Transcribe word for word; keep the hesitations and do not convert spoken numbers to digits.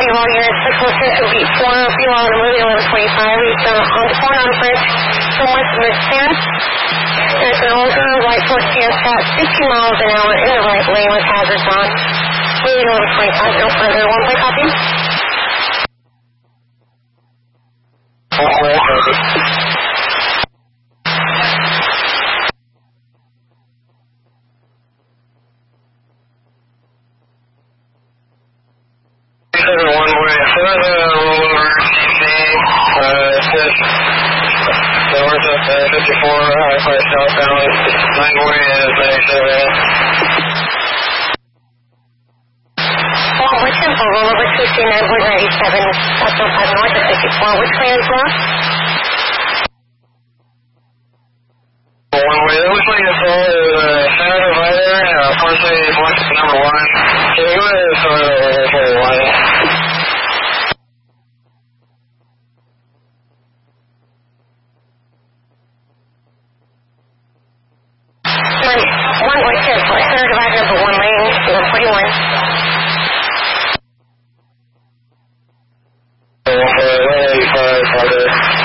Copy all units. six one six will be four B L on the movie eleven twenty-five. He's uh, on the phone on the bridge from west of ten. There's an older white Ford Fiesta at sixty miles an hour in the right lane with hazards on. Moving eleven twenty-five, no further. One play copy. One way further, roll over T C, uh, just north of uh, fifty-four, high five southbound, line way is ninety-seven. Well, which info, roll over T C, nine point ninety-seven, that's oh five north of fifty-four, which way is left? One way, that looks like it's all uh, center divider, uh, partially blocked number one. Can you go ahead and start over for the line? One point six, center divider number one lane, one forty-one. one eighty-five, harder.